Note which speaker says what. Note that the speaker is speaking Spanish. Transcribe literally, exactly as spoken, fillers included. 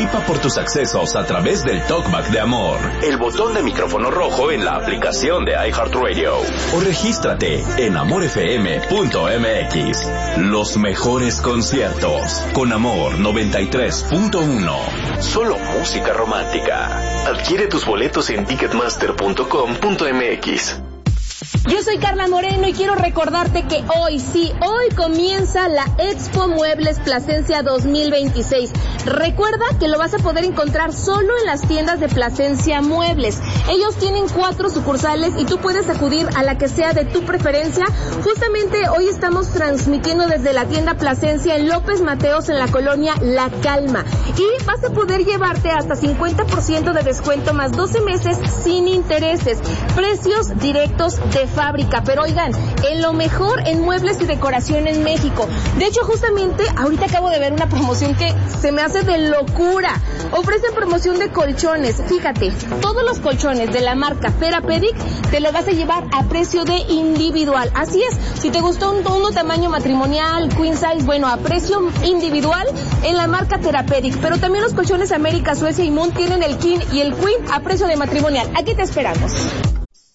Speaker 1: Participa por tus accesos a través del Talkback de Amor, el botón de micrófono rojo en la aplicación de iHeartRadio, o regístrate en amor f m punto m x. Los mejores conciertos con Amor noventa y tres punto uno. Solo música romántica. Adquiere tus boletos en ticketmaster punto com punto m x.
Speaker 2: Yo soy Carla Moreno y quiero recordarte que hoy, sí, hoy comienza la Expo Muebles Plasencia dos mil veintiséis. Recuerda que lo vas a poder encontrar solo en las tiendas de Plasencia Muebles. Ellos tienen cuatro sucursales y tú puedes acudir a la que sea de tu preferencia. Justamente hoy estamos transmitiendo desde la tienda Plasencia en López Mateos, en la colonia La Calma. Y vas a poder llevarte hasta cincuenta por ciento de descuento más doce meses sin intereses. Precios directos de fábrica, pero oigan, en lo mejor en muebles y decoración en México. De hecho, justamente ahorita acabo de ver una promoción que se me hace de locura. Ofrecen promoción de colchones. Fíjate, todos los colchones de la marca Therapeutic te lo vas a llevar a precio de individual. Así es, si te gustó un, uno tamaño matrimonial, queen size, bueno, a precio individual en la marca Therapeutic. Pero también los colchones América, Suecia y Moon tienen el king y el queen a precio de matrimonial. Aquí te esperamos.